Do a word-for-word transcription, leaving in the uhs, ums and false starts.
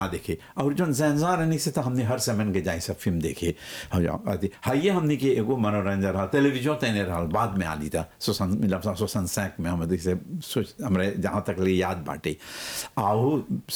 देखे और जो जैनजार रहने से तो हमने हर समय के जाए सब फिल्म देखे हाइए हमने के एगो मनोरंजन रहा टेलीविजन तेने रहा बाद में आली था सोसन मतलब सोसन सैक में हम से हमारे जहाँ तक ले याद बाटे आओ